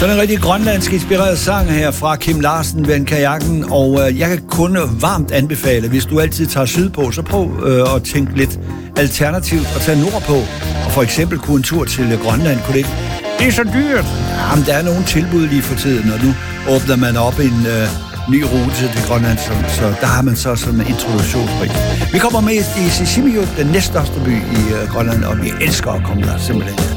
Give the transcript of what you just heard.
Sådan en rigtig grønlandsk inspireret sang her fra Kim Larsen, Vend Kajakken, og jeg kan kun varmt anbefale, hvis du altid tager sydpå, så prøv at tænke lidt alternativt og tage nordpå, og for eksempel kunne en tur til Grønland, kunne det ikke? Det er så dyrt. Jamen, der er nogle tilbud lige for tiden, og nu åbner man op en ny rute til Grønland, så der har man så sådan en introduktionspris. Vi kommer med i Sisimiut, den næststørste by i Grønland, og vi elsker at komme der simpelthen.